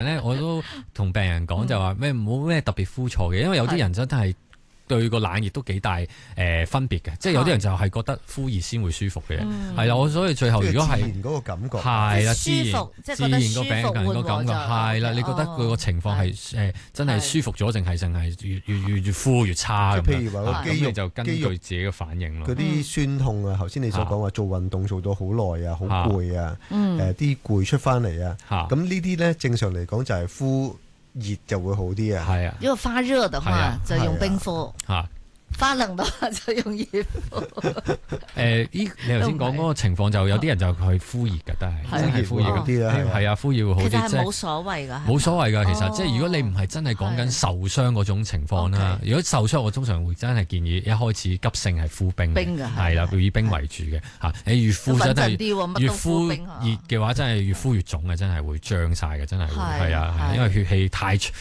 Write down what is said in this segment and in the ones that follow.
咧，我都同病人講就話咩冇咩特別敷錯嘅，因為有啲人真係對個冷熱都幾大分別嘅，即係有啲人就係覺得敷熱先會舒服嘅，係啦，我所以最後如果係自然嗰個感覺係啦， 自然個病人個感覺係啦，你覺得佢個情況係真係舒服咗，定係淨係越敷越差咁樣？ 譬如話個肌肉就根據自己嘅反應咯。 嗰啲酸痛啊，頭先你所講話做運動做到好耐啊，好攰啊，啲攰出翻嚟啊，咁呢啲咧正常嚟講就係敷熱就會好啲啊。 係啊， 如果發熱的話就用冰敷。發冷的話就用熱敷。 你頭先講嗰個情況就有啲人就去敷熱㗎，但係真係敷熱嗰啲啦，係啊，敷熱會好啲。 其實係冇所謂㗎， 冇所謂㗎。其實即係如果你唔係真係講緊受傷嗰種情況啦，如果受傷我通常會真係建議一開始急性係敷冰嘅，係啦，會以冰為主嘅嚇。你越敷真係越敷熱嘅話，真係越敷越腫嘅，真係會脹晒嘅，真係會係啊，因為血氣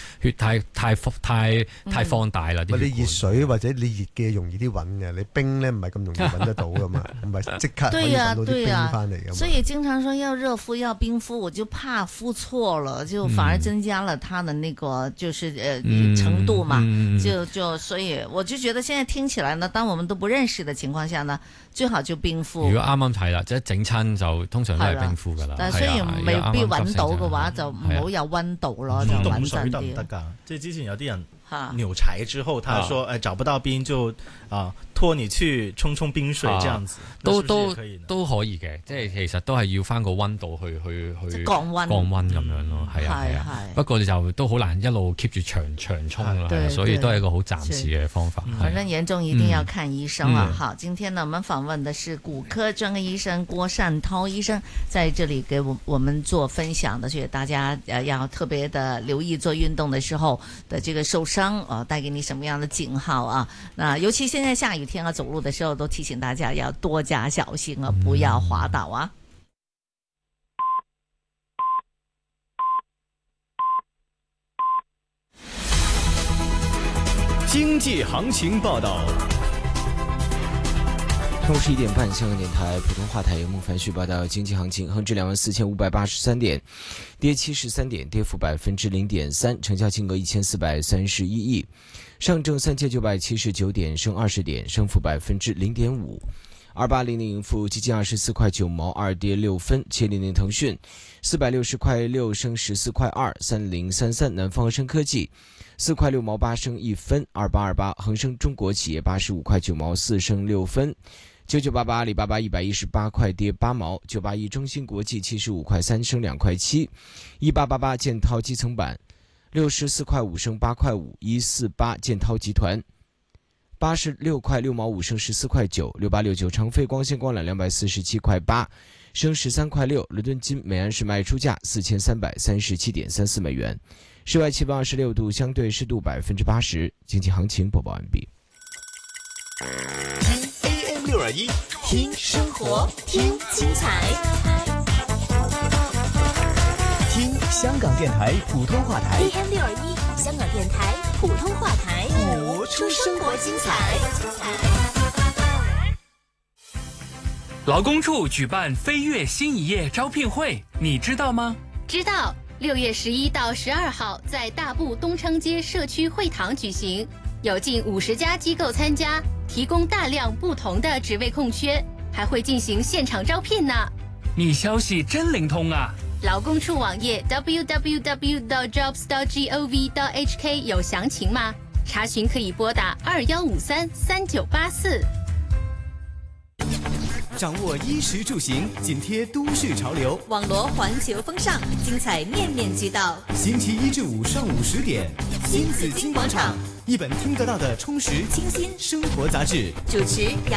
太放大啦。 你熱水或者你熱嘅容易啲揾嘅，你冰咧唔係咁容易揾得到噶嘛，唔係即刻可以揾到啲冰翻嚟噶嘛。 所以經常說要熱敷要冰敷，我就怕敷錯了，就反而增加了它的那個就是程度嘛，所以我就覺得現在聽起來呢，當我們都不認識的情況下呢，最好就冰敷。 如果啱啱睇啦，即係整親就通常都係冰敷噶啦。 但係雖然未必揾到嘅話，就唔好有溫度咯，就穩陣啲。 唔得㗎，即係之前有啲人扭柴之後，他說找不到冰就拖你去沖冰水，這樣子都可以嘅，即係其實都係要翻個溫度去降溫咁樣咯，係啊。不過就都好難一路 keep 住長沖啦，所以都係一個好暫時嘅方法。 反正嚴重一定要看醫生啊！好，今天呢，我們訪問的是骨科專科醫生郭善濤醫生，在這裡給我們做分享的，所以大家要特別的留意做運動的時候的這個受傷帶給你什麼樣的警號啊？那尤其現在下雨天啊，走路的時候都提醒大家要多加小心啊，不要滑倒啊！ 經濟行情報道。 中午11點半，香港電台普通話台由孟凡旭報道經濟行情，恒指24,583點，跌73點，跌幅0.3%，成交金額1431億。上證3979點，升20點，升幅0.5%。2800富基金24塊9毛2，跌6分。700騰訊460塊6，升14塊2。3033南方恒生科技4塊6毛8，升1分。2828恒生中國企業85塊9毛4，升6分。9988阿里巴巴118塊跌8毛。981中芯國際75塊3，升2塊7。1888建滔基層板64塊5，升8塊5。148建滔集團86塊6毛5，升14塊9。6869長飛光纖光纜247塊8，升13塊6。倫敦金每安士賣出價4337.34美元。室外氣溫26度，相對濕度80%。經濟行情播報完畢。 聽 AM621， 聽生活，聽精彩， 聽香港電台普通話台。 AM621，香港電台普通話台， 活出生活精彩。 勞工處舉辦飛躍新一頁招聘會，你知道嗎？ 知道，6月11到12號在大埔東昌街社區會堂舉行，有近50家機構參加，提供大量不同的職位空缺，還會進行現場招聘呢。 你消息真靈通啊！ 勞工處網頁 www.jobs.gov.hk 有詳情嗎？查詢可以撥打21533984。 掌握衣食住行，緊貼都市潮流， 網羅環球風尚，精彩面面俱到。 星期1至5上午10點，新紫荊廣場，一本聽得到的充實清新生活雜誌。 主持楊